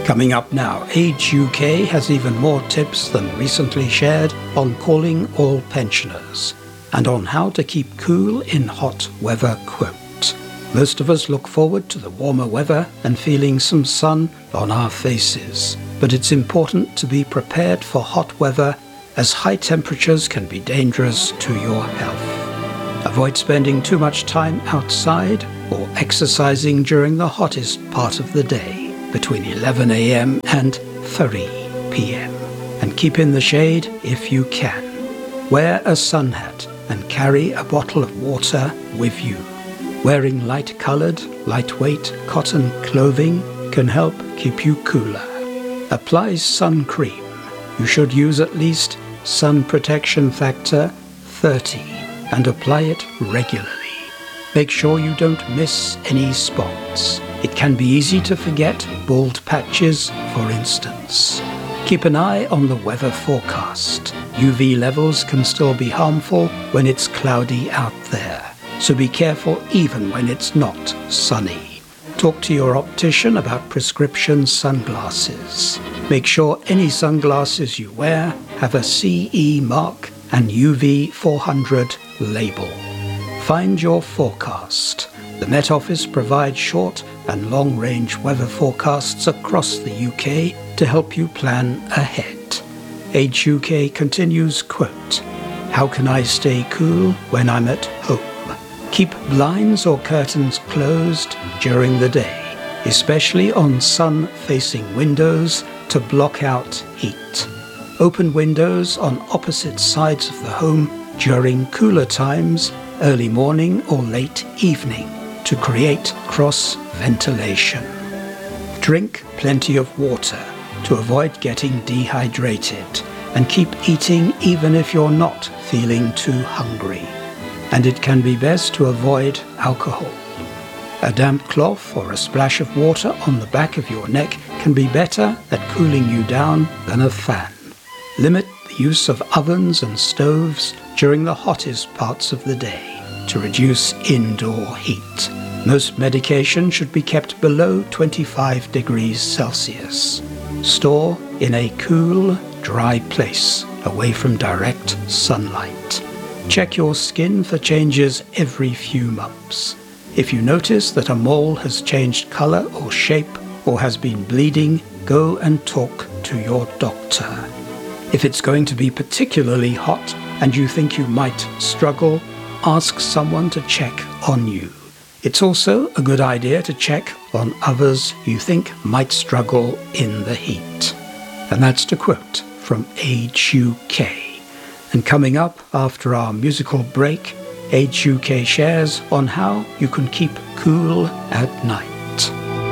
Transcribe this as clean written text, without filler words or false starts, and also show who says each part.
Speaker 1: Coming up now, Age UK has even more tips than recently shared on calling all pensioners and on how to keep cool in hot weather. Quote, most of us look forward to the warmer weather and feeling some sun on our faces, but it's important to be prepared for hot weather as high temperatures can be dangerous to your health. Avoid spending too much time outside or exercising during the hottest part of the day, between 11 a.m. and 3 p.m. and keep in the shade if you can. Wear a sun hat and carry a bottle of water with you. Wearing light-colored, lightweight cotton clothing can help keep you cooler. Apply sun cream. You should use at least sun protection factor 30 and apply it regularly. Make sure you don't miss any spots. It can be easy to forget bald patches, for instance. Keep an eye on the weather forecast. UV levels can still be harmful when it's cloudy out there, so be careful even when it's not sunny. Talk to your optician about prescription sunglasses. Make sure any sunglasses you wear have a CE mark and UV 400 label. Find your forecast. The Met Office provides short and long-range weather forecasts across the UK to help you plan ahead. Age UK continues, quote, how can I stay cool when I'm at home? Keep blinds or curtains closed during the day, especially on sun-facing windows to block out heat. Open windows on opposite sides of the home during cooler times, early morning or late evening, to create cross-ventilation. Drink plenty of water to avoid getting dehydrated, and keep eating even if you're not feeling too hungry. And it can be best to avoid alcohol. A damp cloth or a splash of water on the back of your neck can be better at cooling you down than a fan. Limit the use of ovens and stoves during the hottest parts of the day to reduce indoor heat. Most medication should be kept below 25 degrees Celsius. Store in a cool, dry place away from direct sunlight. Check your skin for changes every few months. If you notice that a mole has changed color or shape or has been bleeding, go and talk to your doctor. If it's going to be particularly hot and you think you might struggle, ask someone to check on you. It's also a good idea to check on others you think might struggle in the heat. And that's the quote from Age UK. And coming up after our musical break, Age UK shares on how you can keep cool at night.